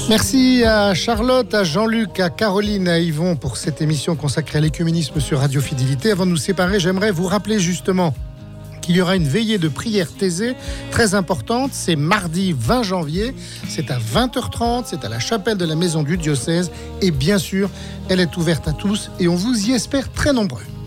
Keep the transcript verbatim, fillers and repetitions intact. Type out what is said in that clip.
Merci à Charlotte, à Jean-Luc, à Caroline, à Yvon pour cette émission consacrée à l'écuménisme sur Radio Fidélité. Avant de nous séparer, j'aimerais vous rappeler justement qu'il y aura une veillée de prière Thésée très importante. C'est mardi vingt janvier, c'est à vingt heures trente, c'est à la chapelle de la Maison du Diocèse et bien sûr, elle est ouverte à tous et on vous y espère très nombreux.